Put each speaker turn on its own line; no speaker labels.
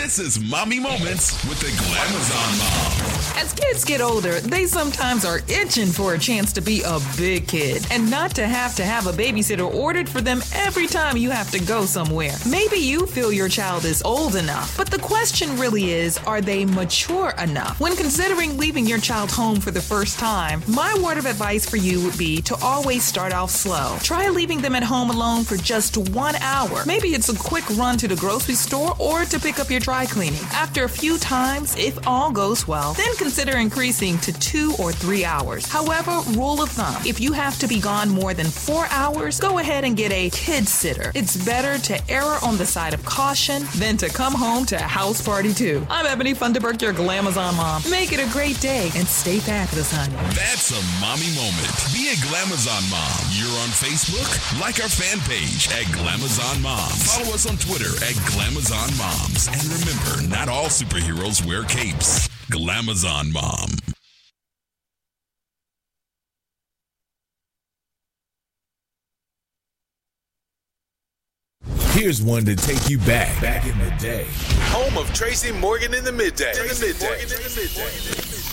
This is Mommy Moments with the Glamazon Mom.
As kids get older, they sometimes are itching for a chance to be a big kid and not to have a babysitter ordered for them every time you have to go somewhere. Maybe you feel your child is old enough, but the question really is, are they mature enough? When considering leaving your child home for the first time, my word of advice for you would be to always start off slow. Try leaving them at home alone for just 1 hour. Maybe it's a quick run to the grocery store or to pick up your dry cleaning. After a few times, if all goes well, then consider increasing to 2 or 3 hours. However, rule of thumb, if you have to be gone more than 4 hours, go ahead and get a kid sitter. It's better to err on the side of caution than to come home to a house party too. I'm Ebony Funderburk, your Glamazon Mom. Make it a great day and stay fabulous, honey.
That's a mommy moment. Be a Glamazon Mom. You're on Facebook? Like our fan page at Glamazon Moms. Follow us on Twitter at Glamazon Moms. And remember, not all superheroes wear capes. Glamazon Mom.
Here's one to take you back in the day.
Home of Tracy Morgan in the midday.